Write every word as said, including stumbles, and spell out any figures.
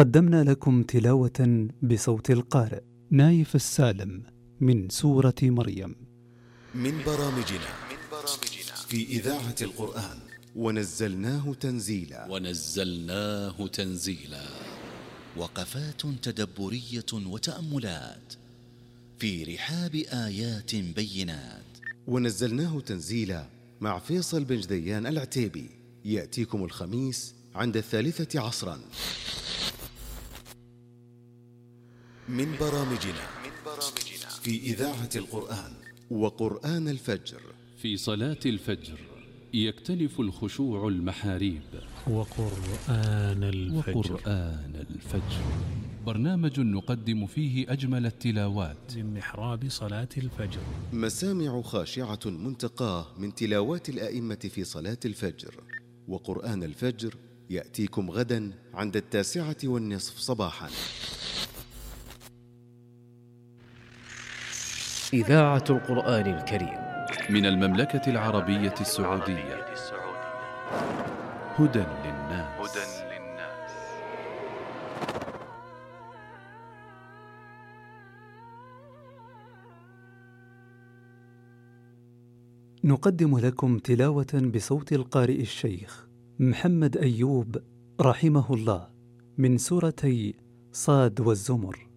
قدمنا لكم تلاوة بصوت القارئ نايف السالم من سورة مريم من برامجنا في إذاعة القرآن. ونزلناه تنزيلا ونزلناه تنزيلا وقفات تدبرية وتأملات في رحاب آيات بينات. ونزلناه تنزيلا مع فيصل بن جديان العتيبي، يأتيكم الخميس عند الثالثة عصرا. من برامجنا في إذاعة القرآن. وقرآن الفجر. في صلاة الفجر يكتنف الخشوع المحاريب. وقرآن الفجر. وقرآن الفجر برنامج نقدم فيه أجمل التلاوات من محراب صلاة الفجر. مسامع خاشعة منتقاه من تلاوات الأئمة في صلاة الفجر. وقرآن الفجر يأتيكم غدا عند التاسعة والنصف صباحا. إذاعة القرآن الكريم من المملكة العربية السعودية. هدى للناس. نقدم لكم تلاوة بصوت القارئ الشيخ محمد أيوب رحمه الله من سورتي صاد والزمر.